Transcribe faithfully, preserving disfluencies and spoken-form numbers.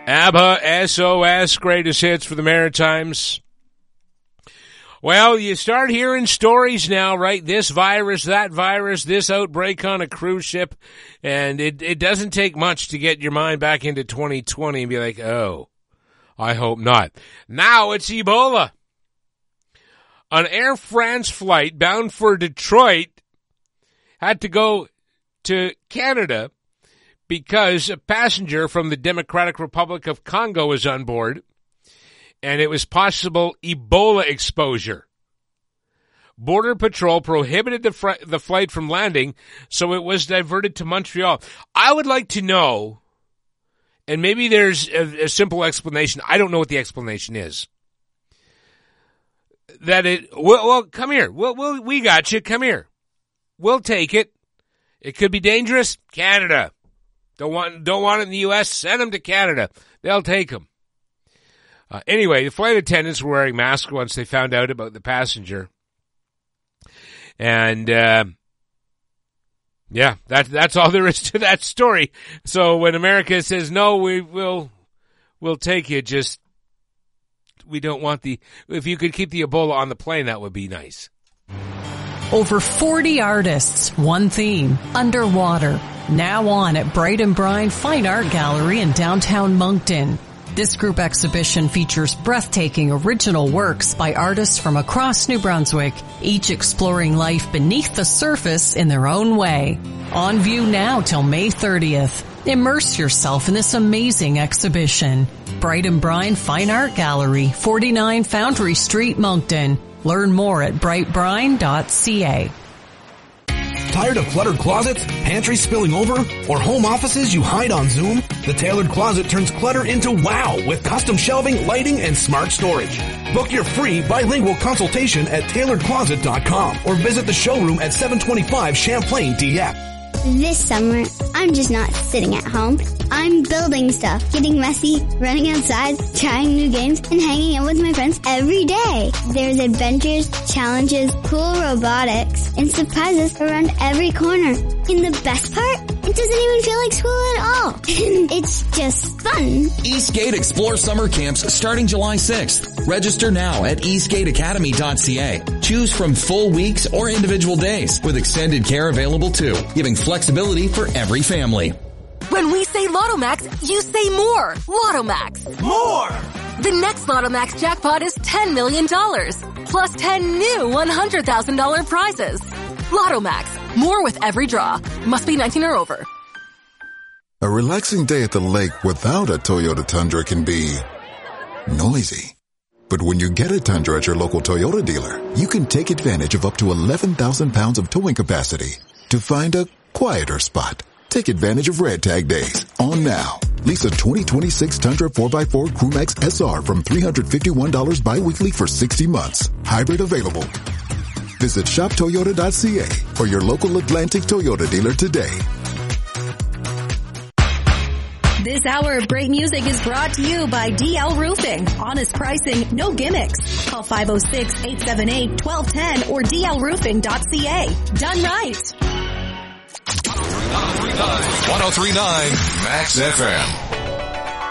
ABBA, S O S, greatest hits for the Maritimes. Well, you start hearing stories now, right? This virus, that virus, this outbreak on a cruise ship. And it, it doesn't take much to get your mind back into twenty twenty and be like, oh, I hope not. Now it's Ebola. An Air France flight bound for Detroit had to go to Canada because a passenger from the Democratic Republic of Congo was on board, and it was possible Ebola exposure. Border Patrol prohibited the, fr- the flight from landing, so it was diverted to Montreal. I would like to know, and maybe there's a, a simple explanation. I don't know what the explanation is. That it, well, well come here. We'll, we'll, we got you. Come here. We'll take it. It could be dangerous. Canada. Don't want, don't want it in the U S. Send them to Canada. They'll take them. Uh, anyway, the flight attendants were wearing masks once they found out about the passenger. And, uh, yeah, that, that's all there is to that story. So when America says, no, we will, we'll take you, just, we don't want the, if you could keep the Ebola on the plane, that would be nice. Over forty artists, one theme, underwater. Now on at Bright and Brine Fine Art Gallery in downtown Moncton. This group exhibition features breathtaking original works by artists from across New Brunswick, each exploring life beneath the surface in their own way. On view now till May thirtieth. Immerse yourself in this amazing exhibition. Bright and Brine Fine Art Gallery, forty-nine Foundry Street, Moncton. Learn more at bright brine dot c a. Tired of cluttered closets, pantries spilling over, or home offices you hide on Zoom? The Tailored Closet turns clutter into wow with custom shelving, lighting, and smart storage. Book your free bilingual consultation at tailored closet dot com or visit the showroom at seven twenty-five Champlain D F. This summer, I'm just not sitting at home. I'm building stuff, getting messy, running outside, trying new games, and hanging out with my friends every day. There's adventures, challenges, cool robotics, and surprises around every corner. And the best part? It doesn't even feel like school at all. It's just fun. Eastgate Explore Summer Camps starting July sixth. Register now at eastgate academy dot c a. Choose from full weeks or individual days with extended care available too, giving flexibility for every family. When we say LottoMax, you say more. LottoMax. More! The next LottoMax jackpot is ten million dollars, plus ten new one hundred thousand dollars prizes. LottoMax. More with every draw. Must be nineteen or over. A relaxing day at the lake without a Toyota Tundra can be noisy. But when you get a Tundra at your local Toyota dealer, you can take advantage of up to eleven thousand pounds of towing capacity to find a quieter spot. Take advantage of Red Tag Days on now. Lease a twenty twenty-six Tundra four by four Crewmax S R from three hundred fifty-one dollars bi-weekly for sixty months. Hybrid available. Visit shop toyota dot c a or your local Atlantic Toyota dealer today. This hour of great music is brought to you by D L Roofing. Honest pricing, no gimmicks. Call five oh six, eight seven eight, one two one zero or d l roofing dot c a. Done right. one oh three point nine Max F M.